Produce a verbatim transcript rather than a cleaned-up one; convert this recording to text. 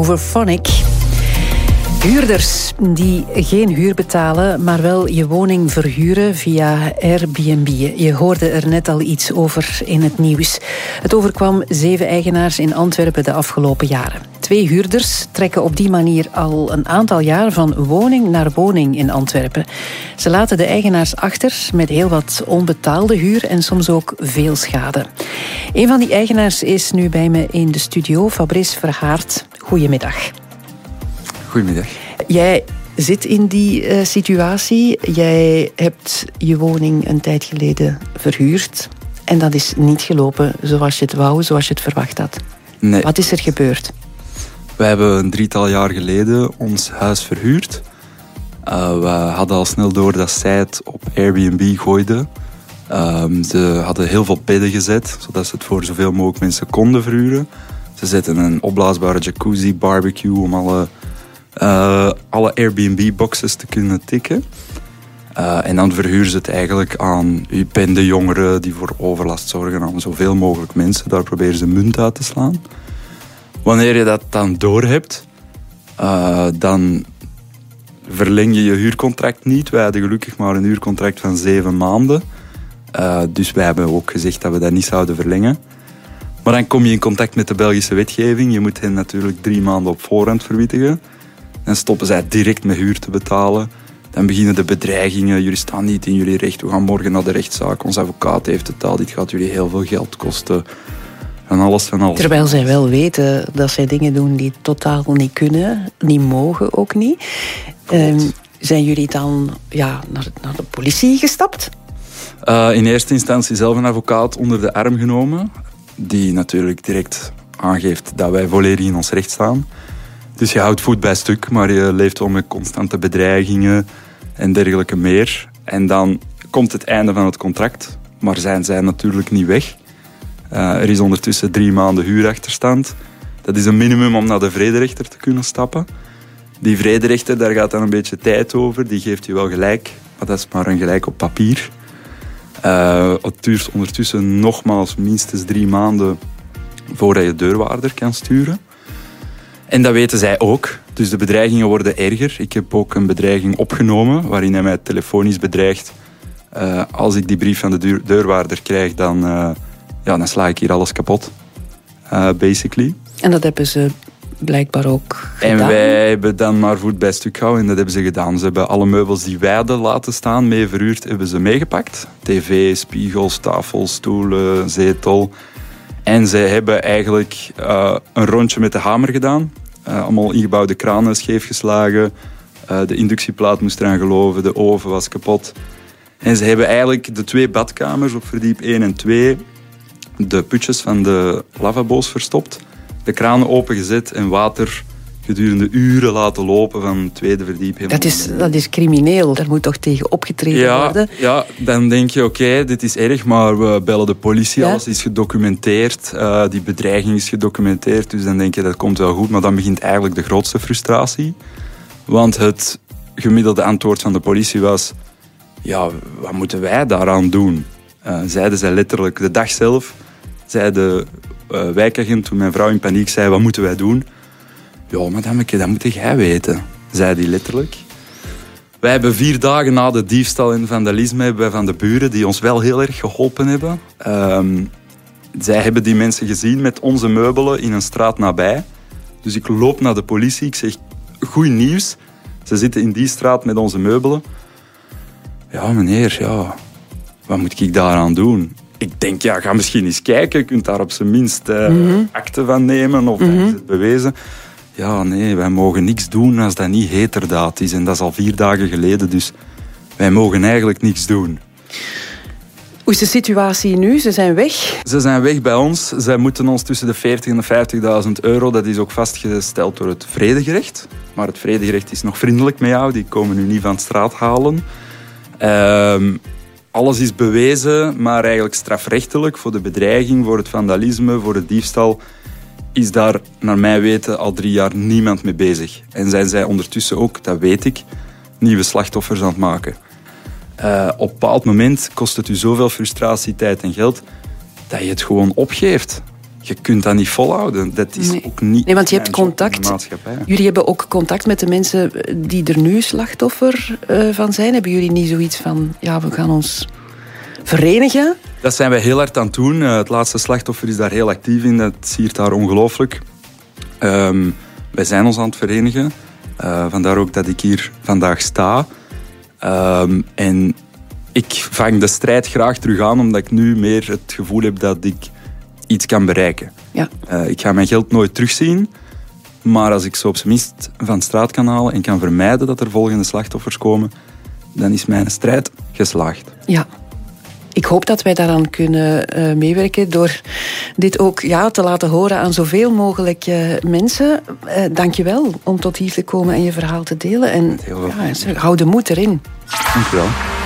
Over Phonic. Huurders die geen huur betalen, maar wel je woning verhuren via Airbnb. Je hoorde er net al iets over in het nieuws. Het overkwam zeven eigenaars in Antwerpen de afgelopen jaren. Twee huurders trekken op die manier al een aantal jaar van woning naar woning in Antwerpen. Ze laten de eigenaars achter met heel wat onbetaalde huur en soms ook veel schade. Een van die eigenaars is nu bij me in de studio, Fabrice Verhaert. Goedemiddag. Goedemiddag. Jij zit in die uh, situatie. Jij hebt je woning een tijd geleden verhuurd. En dat is niet gelopen zoals je het wou, zoals je het verwacht had. Nee. Wat is er gebeurd? Wij hebben een drietal jaar geleden ons huis verhuurd. Uh, we hadden al snel door dat zij het op Airbnb gooiden. Um, ze hadden heel veel bedden gezet, zodat ze het voor zoveel mogelijk mensen konden verhuren. Ze zetten een opblaasbare jacuzzi, barbecue om alle... Uh, alle Airbnb-boxes te kunnen tikken. Uh, en dan verhuren ze het eigenlijk aan bende jongeren die voor overlast zorgen, aan zoveel mogelijk mensen. Daar proberen ze munt uit te slaan. Wanneer je dat dan doorhebt, uh, dan verleng je je huurcontract niet. Wij hadden gelukkig maar een huurcontract van zeven maanden. Uh, dus wij hebben ook gezegd dat we dat niet zouden verlengen. Maar dan kom je in contact met de Belgische wetgeving. Je moet hen natuurlijk drie maanden op voorhand verwittigen. Dan stoppen zij direct met huur te betalen. Dan beginnen de bedreigingen. Jullie staan niet in jullie recht. We gaan morgen naar de rechtszaak. Onze advocaat heeft het al. Dit gaat jullie heel veel geld kosten. Van alles, van alles. Terwijl zij wel weten dat zij dingen doen die totaal niet kunnen. Niet mogen ook niet. Um, zijn jullie dan ja, naar, naar de politie gestapt? Uh, in eerste instantie zelf een advocaat onder de arm genomen. Die natuurlijk direct aangeeft dat wij volledig in ons recht staan. Dus je houdt voet bij stuk, maar je leeft wel met constante bedreigingen en dergelijke meer. En dan komt het einde van het contract, maar zijn zij natuurlijk niet weg. Uh, er is ondertussen drie maanden huurachterstand. Dat is een minimum om naar de vrederechter te kunnen stappen. Die vrederechter, daar gaat dan een beetje tijd over. Die geeft je wel gelijk, maar dat is maar een gelijk op papier. Uh, het duurt ondertussen nogmaals minstens drie maanden voordat je deurwaarder kan sturen. En dat weten zij ook. Dus de bedreigingen worden erger. Ik heb ook een bedreiging opgenomen waarin hij mij telefonisch bedreigt. Uh, als ik die brief van de deur, deurwaarder krijg, dan, uh, ja, dan sla ik hier alles kapot. Uh, basically. En dat hebben ze blijkbaar ook gedaan? En wij hebben dan maar voet bij stuk gehouden en dat hebben ze gedaan. Ze hebben alle meubels die wij hadden laten staan, mee verhuurd, hebben ze meegepakt. Tv, spiegels, tafels, stoelen, zetel. En zij hebben eigenlijk uh, een rondje met de hamer gedaan. Uh, allemaal ingebouwde kranen scheefgeslagen. Uh, de inductieplaat moest eraan geloven. De oven was kapot. En ze hebben eigenlijk de twee badkamers op verdiep één en twee... de putjes van de lavabo's verstopt. De kranen opengezet en water gedurende uren laten lopen van het tweede verdiep. Dat is, dat is crimineel. Daar moet toch tegen opgetreden ja, worden? Ja, dan denk je, oké, okay, dit is erg, maar we bellen de politie. Ja? Alles is gedocumenteerd. Uh, die bedreiging is gedocumenteerd. Dus dan denk je, dat komt wel goed. Maar dan begint eigenlijk de grootste frustratie. Want het gemiddelde antwoord van de politie was... ja, wat moeten wij daaraan doen? Uh, zeiden zij letterlijk de dag zelf. Zei de uh, wijkagent, toen mijn vrouw in paniek zei, wat moeten wij doen? Ja, madameke, dat moet jij weten, zei hij letterlijk. Wij hebben vier dagen na de diefstal en vandalisme hebben wij van de buren, die ons wel heel erg geholpen hebben. Um, zij hebben die mensen gezien met onze meubelen in een straat nabij. Dus ik loop naar de politie, ik zeg, goed nieuws. Ze zitten in die straat met onze meubelen. Ja, meneer, ja, wat moet ik daaraan doen? Ik denk, ja, ga misschien eens kijken. Je kunt daar op zijn minst uh, mm-hmm. akte van nemen of mm-hmm. is het bewezen. Ja, nee, wij mogen niks doen als dat niet heterdaad is. En dat is al vier dagen geleden, dus wij mogen eigenlijk niks doen. Hoe is de situatie nu? Ze zijn weg? Ze zijn weg bij ons. Zij moeten ons tussen de veertig en de vijftigduizend euro. Dat is ook vastgesteld door het vredegerecht. Maar het vredegerecht is nog vriendelijk met jou. Die komen nu niet van de straat halen. Um, alles is bewezen, maar eigenlijk strafrechtelijk voor de bedreiging, voor het vandalisme, voor het diefstal, is daar, naar mijn weten, al drie jaar niemand mee bezig. En zijn zij ondertussen ook, dat weet ik, nieuwe slachtoffers aan het maken. Uh, op een bepaald moment kost het u zoveel frustratie, tijd en geld, dat je het gewoon opgeeft. je kunt dat niet volhouden. Dat is nee. ook niet nee, want je hebt contact. in de maatschappij. Jullie hebben ook contact met de mensen die er nu slachtoffer uh, van zijn. Hebben jullie niet zoiets van, ja, we gaan ons verenigen? Dat zijn wij heel hard aan het doen. Uh, het laatste slachtoffer is daar heel actief in. Dat siert daar ongelooflijk. Um, wij zijn ons aan het verenigen. Uh, vandaar ook dat ik hier vandaag sta. Um, en ik vang de strijd graag terug aan, omdat ik nu meer het gevoel heb dat ik iets kan bereiken. Ja. Uh, ik ga mijn geld nooit terugzien, maar als ik zo op zijn minst van de straat kan halen en kan vermijden dat er volgende slachtoffers komen, dan is mijn strijd geslaagd. Ja. Ik hoop dat wij daaraan kunnen uh, meewerken door dit ook ja, te laten horen aan zoveel mogelijk uh, mensen. Uh, Dank je wel om tot hier te komen en je verhaal te delen. En ja, hou de moed erin. Dank je wel.